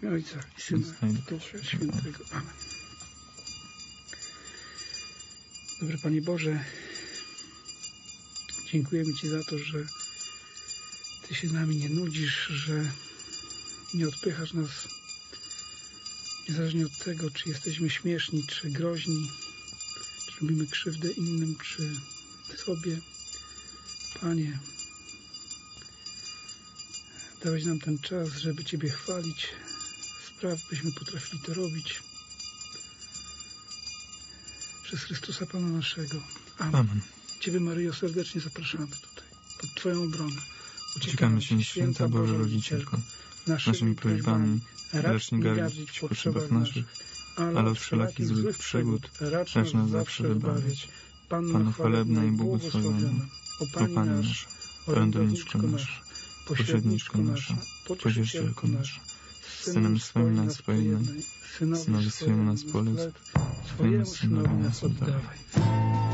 imię Ojca i Syna i Ducha Świętego. Amen. Dobry Panie Boże, dziękujemy Ci za to, że Ty się z nami nie nudzisz, że nie odpychasz nas niezależnie od tego, czy jesteśmy śmieszni, czy groźni, czy robimy krzywdę innym, czy sobie. Panie, dałeś nam ten czas, żeby Ciebie chwalić. Spraw, byśmy potrafili to robić. Przez Chrystusa Pana naszego. Amen. Amen. Ciebie, Maryjo, serdecznie zapraszamy tutaj, pod Twoją obronę. Uciekamy Ci, Święta Boża Rodzicielko, naszymi prośbami, racz nie gardzić w potrzebach naszych, ale od wszelakich złych przygód racz nas zawsze wybawiać. Panno chwalebna i błogosławiona, o Pani nasza, orędowniczko nasza, pośredniczko nasza, pocieszycielko nasza, z Synem swoim nas pojednaj, Synowi swojemu nas polec, swojemu Synowi nas oddawaj.